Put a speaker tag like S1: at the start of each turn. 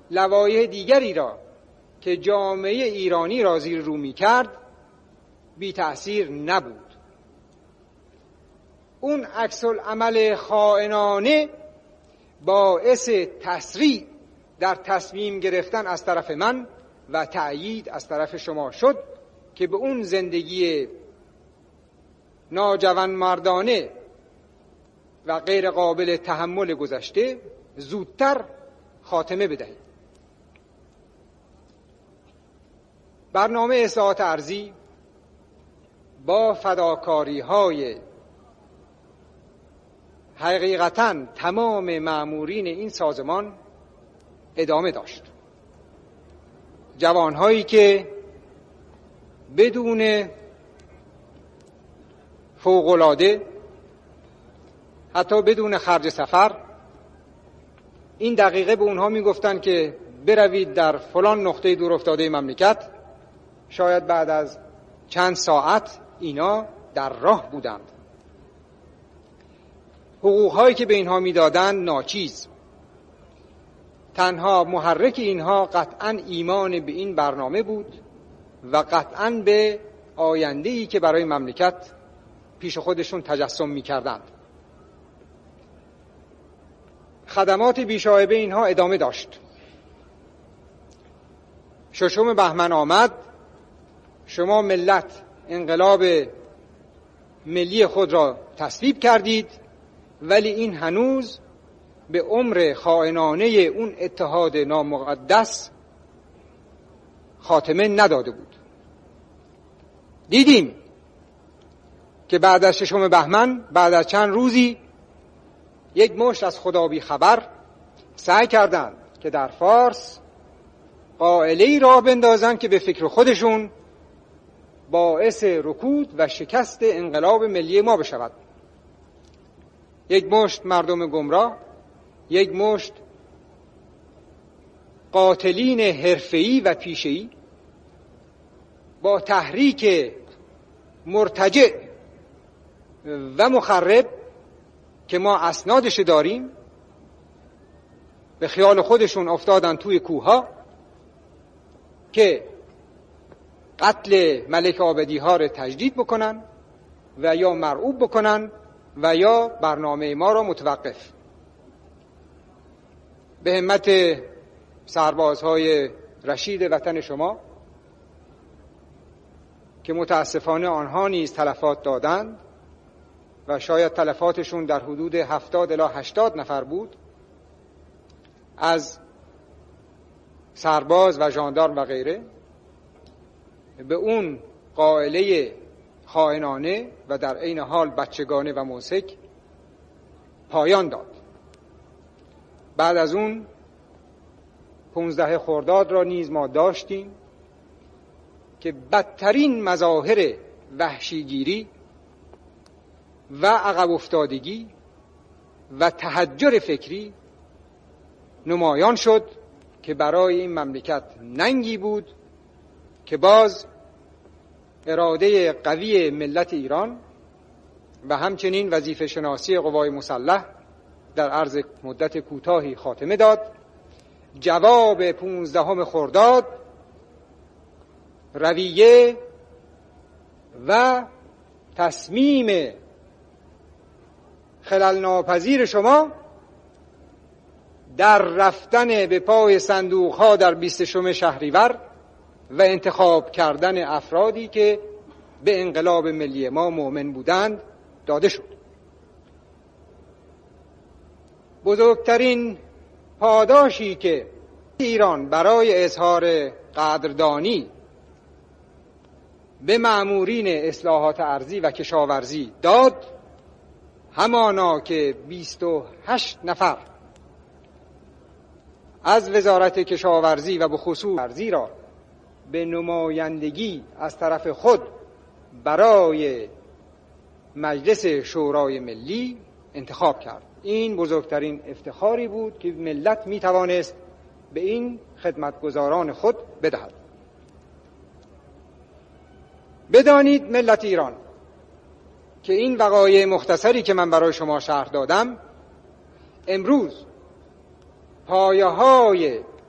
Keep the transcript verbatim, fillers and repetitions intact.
S1: لوایح دیگری را که جامعه ایرانی را زیر رو می کرد بی تأثیر نبود. اون عکس العمل خائنانه باعث تسریع در تصمیم گرفتن از طرف من و تأیید از طرف شما شد که به اون زندگی ناجوانمردانه و غیر قابل تحمل گذشته زودتر خاتمه بدهید. برنامه اصلاحات ارضی با فداکاری های حقیقتاً تمام مأمورین این سازمان ادامه داشت. جوانهایی که بدون فوق‌العاده، حتی بدون خرج سفر، این دقیقه به اونها میگفتن که بروید در فلان نقطه دور افتاده مملکت. شاید بعد از چند ساعت اینا در راه بودند. حقوقهایی که به اینها میدادن ناچیز. تنها محرک اینها قطعاً ایمان به این برنامه بود و قطعاً به آینده‌ای که برای مملکت پیش خودشون تجسم می‌کردند. خدمات بیشایبه اینها ادامه داشت. ششم بهمن آمد، شما ملت انقلاب ملی خود را تصویب کردید، ولی این هنوز به عمر خائنانه اون اتحاد نامقدس خاتمه نداده بود. دیدیم که بعد از ششم بهمن، بعد از چند روزی، یک مشت از خدا بی خبر سعی کردند که در فارس قائله‌ای راه بندازند که به فکر خودشون باعث رکود و شکست انقلاب ملی ما بشود. یک مشت مردم گمراه، یک مشت قاتلین حرفه‌ای و پیشه‌ای با تحریک مرتجع و مخرب که ما اسنادش داریم، به خیال خودشون افتادن توی کوها که قتل ملک آبدی ها رو تجدید بکنن و یا مرعوب بکنن و یا برنامه ما را متوقف. به همت سربازهای رشید وطن شما که متاسفانه آنها نیز تلفات دادند و شاید تلفاتشون در حدود هفتاد الی هشتاد نفر بود، از سرباز و ژاندارم و غیره، به اون قائله خائنانه و در عین حال بچگانه و موسک پایان داد. بعد از اون پونزده خرداد را نیز ما داشتیم که بدترین مظاهر وحشیگیری و عقب افتادگی و تحجر فکری نمایان شد که برای این مملکت ننگی بود که باز اراده قوی ملت ایران و همچنین وظیفه شناسی قوای مسلح در عرض مدت کوتاهی خاتمه داد. جواب پونزدهم خرداد رویه و تصمیم خلل ناپذیر شما در رفتن به پای صندوق ها در بیستشم شهریور و انتخاب کردن افرادی که به انقلاب ملی ما مؤمن بودند داده شد. بزرگترین پاداشی که ایران برای اظهار قدردانی به مأمورین اصلاحات ارضی و کشاورزی داد، همانا که بیست و هشت نفر از وزارت کشاورزی و به خصوص ارضی را به نمایندگی از طرف خود برای مجلس شورای ملی انتخاب کرد. این بزرگترین افتخاری بود که ملت می توانست به این خدمتگزاران خود بدهد. بدانید ملت ایران که این وقایع مختصری که من برای شما شرح دادم امروز پایه‌های